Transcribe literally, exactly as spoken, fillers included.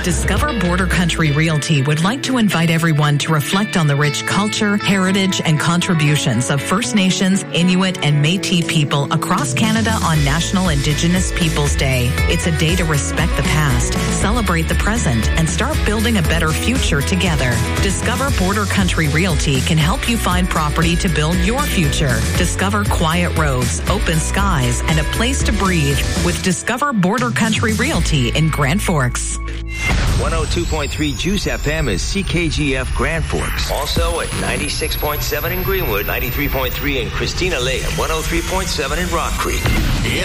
Discover Border Country Realty would like to invite everyone to reflect on the rich culture, heritage, and contributions of First Nations, Inuit, and Métis people across Canada on National Indigenous Peoples Day. It's a day to respect the past, celebrate the present, and start building a better future together. Discover Border Country Realty can help you find property to build your future. Discover quiet roads, open skies, and a place to breathe with Discover Border Country Realty in Grand Forks. one oh two point three Juice F M is C K G F Grand Forks. Also at ninety-six point seven in Greenwood, ninety-three point three in Christina Lake, and one oh three point seven in Rock Creek.